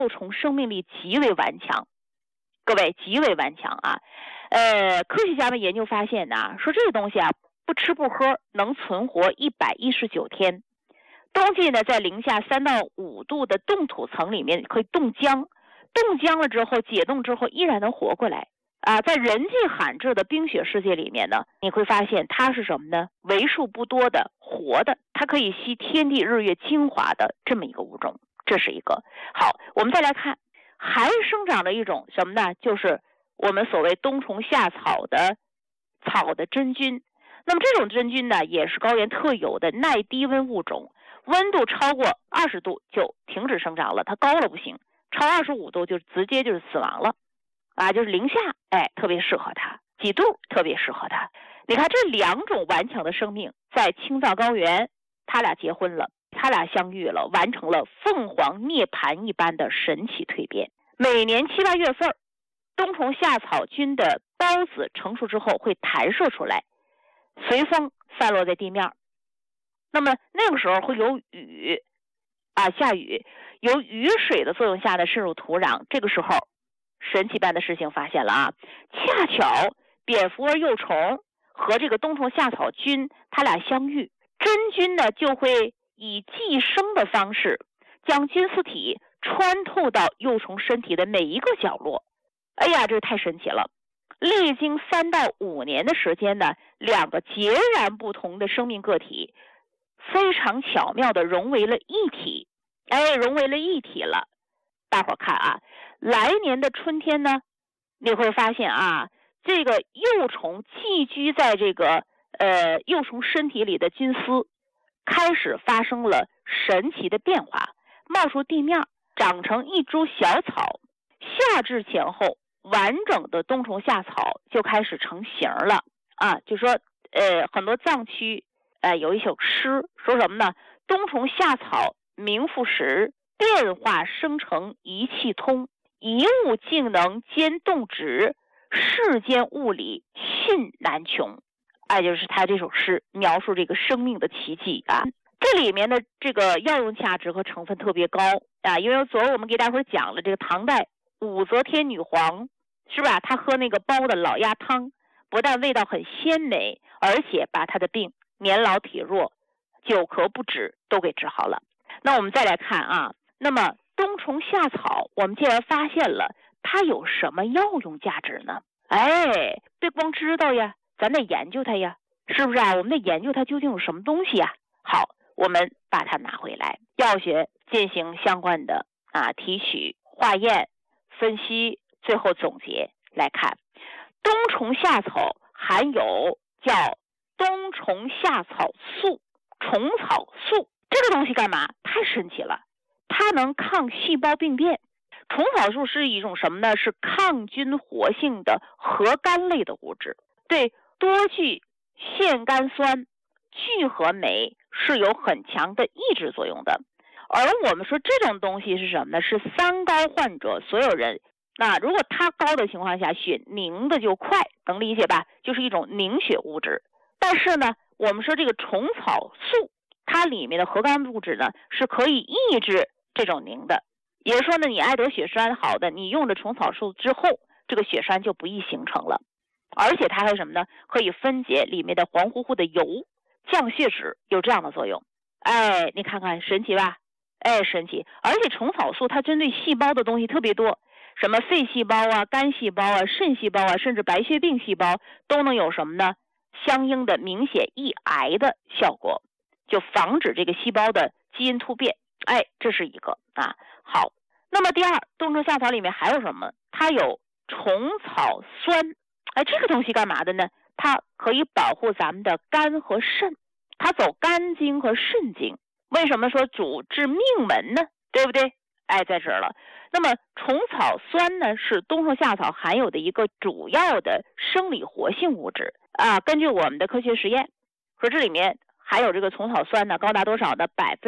幼虫生命力极为顽强，各位极为顽强啊。科学家们研究发现呢，说这个东西啊不吃不喝能存活119天。冬季呢，在零下3到5度的冻土层里面可以冻僵，冻僵了之后解冻之后依然能活过来啊。在人迹罕至的冰雪世界里面呢，你会发现它是什么呢？为数不多的活的，它可以吸天地日月精华的这么一个物种，这是一个。好，我们再来看，还生长的一种什么呢？就是我们所谓冬虫夏草的真菌。那么这种真菌呢，也是高原特有的耐低温物种，温度超过20度就停止生长了，它高了不行，超25度就直接就是死亡了啊，就是零下，特别适合它，几度特别适合它。你看这两种顽强的生命在青藏高原，他俩结婚了，他俩相遇了，完成了凤凰涅槃一般的神奇蜕变。每年7、8月份，冬虫夏草菌的孢子成熟之后会弹射出来，随风散落在地面。那么那个时候会有雨下雨，由雨水的作用下的渗入土壤。这个时候神奇般的事情发现了啊，恰巧蝙蝠儿幼虫和这个冬虫夏草菌它俩相遇，真菌呢就会以寄生的方式将菌丝体穿透到幼虫身体的每一个角落。哎呀，这太神奇了！历经3到5年的时间呢，两个截然不同的生命个体非常巧妙地融为了一体，融为了一体了。大伙看啊，来年的春天呢，你会发现啊，这个幼虫寄居在这个幼虫身体里的菌丝开始发生了神奇的变化，冒出地面，长成一株小草。夏至前后，完整的冬虫夏草就开始成型了啊！就说很多藏区有一首诗说什么呢？冬虫夏草名副实，变化生成一气通，一物竟能兼动植，世间物理信难穷。就是他这首诗描述这个生命的奇迹啊。这里面的这个药用价值和成分特别高啊，因为昨儿我们给大伙儿讲了这个唐代武则天女皇，是吧？她喝那个煲的老鸭汤，不但味道很鲜美，而且把她的病年老体弱、久咳不止都给治好了。那我们再来看啊，那么冬虫夏草，我们既然发现了它有什么药用价值呢？别光知道呀，咱得研究它呀，是不是啊？我们得研究它究竟有什么东西呀。好，我们把它拿回来，药学进行相关的提取、化验、分析，最后总结来看，冬虫夏草含有叫冬虫夏草素、虫草素，这个东西干嘛？太神奇了，它能抗细胞病变。虫草素是一种什么呢？是抗菌活性的核苷类的物质，对多聚腺苷酸聚合酶是有很强的抑制作用的。而我们说这种东西是什么呢？是3高患者所有人，那如果它高的情况下，血凝的就快，能理解吧？就是一种凝血物质。但是呢，我们说这个虫草素，它里面的核苷物质呢，是可以抑制这种凝的。也就是说呢，你爱得血栓好的，你用了虫草素之后，这个血栓就不易形成了。而且它还有什么呢？可以分解里面的黄乎乎的油，降血脂，有这样的作用。你看看神奇吧？神奇。而且虫草素它针对细胞的东西特别多，什么肺细胞啊、肝细胞啊、肾细胞啊，甚至白血病细胞都能有什么呢？相应的明显抑癌的效果，就防止这个细胞的基因突变。这是一个啊。好，那么第二，冬虫夏草里面还有什么？它有虫草酸。这个东西干嘛的呢？它可以保护咱们的肝和肾，它走肝经和肾经。为什么说主治命门呢？对不对？在这儿了。那么虫草酸呢，是冬虫夏草含有的一个主要的生理活性物质啊。根据我们的科学实验，说这里面含有这个虫草酸呢，高达多少呢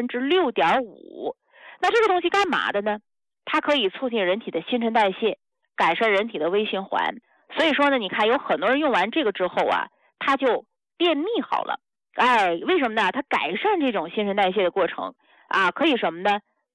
？6.5%。那这个东西干嘛的呢？它可以促进人体的新陈代谢，改善人体的微循环。所以说呢，你看有很多人用完这个之后啊，他就便秘好了。为什么呢？它改善这种新陈代谢的过程啊，可以什么呢？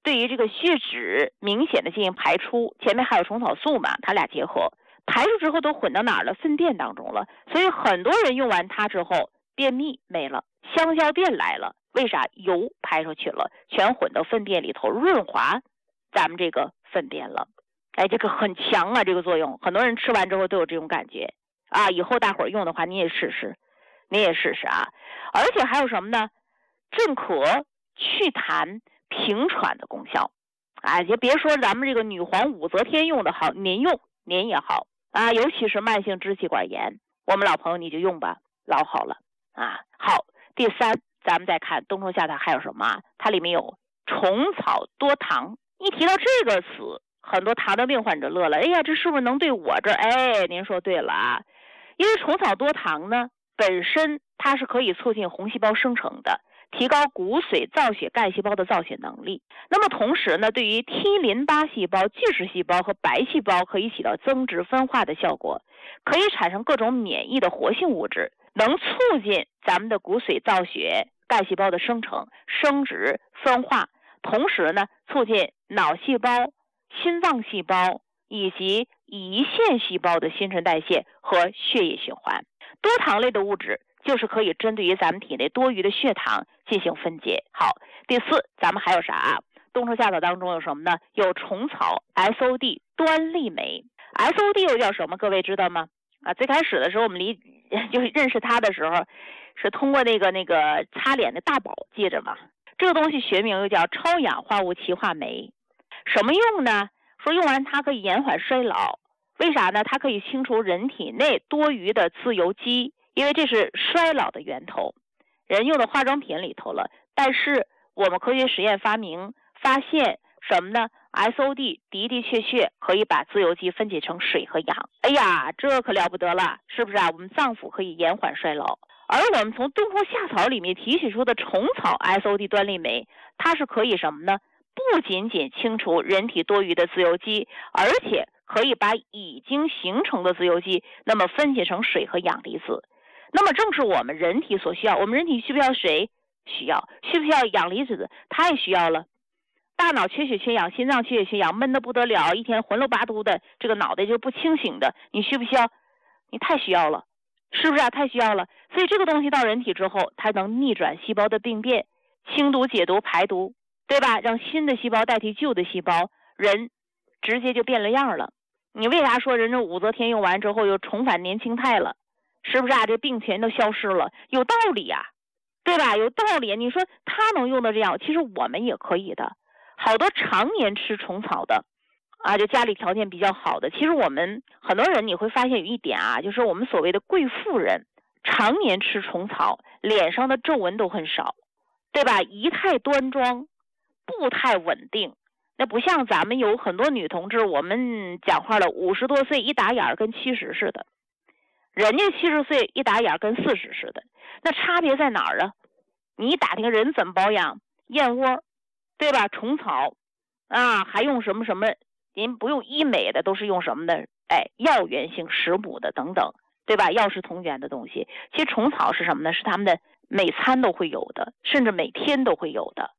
对于这个血脂明显的进行排出，前面还有虫草素嘛，它俩结合排出之后都混到哪儿了？粪便当中了。所以很多人用完它之后，便秘没了，香消便来了。为啥？油排出去了，全混到粪便里头，润滑咱们这个粪便了。哎，这个很强啊，这个作用，很多人吃完之后都有这种感觉啊。以后大伙儿用的话，你也试试啊。而且还有什么呢？镇咳、祛痰、平喘的功效。啊，就别说咱们这个女皇武则天用的好，您用您也好啊。尤其是慢性支气管炎，我们老朋友你就用吧，老好了啊。好，第三，咱们再看冬虫夏草还有什么啊？它里面有虫草多糖。一提到这个词，很多糖尿病患者乐了，哎呀，这是不是能对我这儿？哎，您说对了啊，因为虫草多糖呢，本身它是可以促进红细胞生成的，提高骨髓造血干细胞的造血能力。那么同时呢，对于 T 淋巴细胞、巨噬细胞和白细胞可以起到增殖分化的效果，可以产生各种免疫的活性物质，能促进咱们的骨髓造血干细胞的生成、生殖、分化，同时呢，促进脑细胞、心脏细胞以及胰腺细胞的新陈代谢和血液循环。多糖类的物质就是可以针对于咱们体内多余的血糖进行分解。好，第四，咱们还有啥啊？冬虫夏草当中有什么呢？有虫草 SOD 端粒酶。 SOD 又叫什么？各位知道吗？啊，最开始的时候我们就是认识它的时候，是通过那个擦脸的大宝，记着吗？这个东西学名又叫超氧化物歧化酶。什么用呢？说用完它可以延缓衰老。为啥呢？它可以清除人体内多余的自由基，因为这是衰老的源头，人用的化妆品里头了。但是我们科学实验发现什么呢？ SOD 的确可以把自由基分解成水和氧。哎呀，这可了不得了，是不是啊？我们脏腑可以延缓衰老。而我们从冬虫夏草里面提取出的虫草 SOD 端粒酶，它是可以什么呢？不仅仅清除人体多余的自由基，而且可以把已经形成的自由基那么分解成水和氧离子。那么正是我们人体所需要。我们人体需不需要水？需要。需不需要氧离子？它也需要了。大脑缺血缺氧，心脏缺血缺氧，闷得不得了，一天浑喽巴嘟的，这个脑袋就不清醒的，你需不需要？你太需要了，是不是啊？太需要了。所以这个东西到人体之后，它能逆转细胞的病变，清毒解毒排毒，对吧？让新的细胞代替旧的细胞，人直接就变了样了。你为啥说人家武则天用完之后又重返年轻态了？是不是啊？这病全都消失了，有道理呀，对吧？有道理。你说他能用到这样，其实我们也可以的。好多常年吃虫草的啊，就家里条件比较好的，其实我们很多人你会发现有一点啊，就是我们所谓的贵妇人常年吃虫草，脸上的皱纹都很少，对吧？仪态端庄，步态稳定。那不像咱们有很多女同志，我们讲话了50多岁一打眼跟70似的，人家70岁一打眼跟40似的。那差别在哪儿啊？你打听人怎么保养？燕窝，对吧？虫草啊，还用什么？您不用医美的，都是用什么的？哎，药源性食补的等等，对吧？药食同源的东西。其实虫草是什么呢？是他们的每餐都会有的，甚至每天都会有的。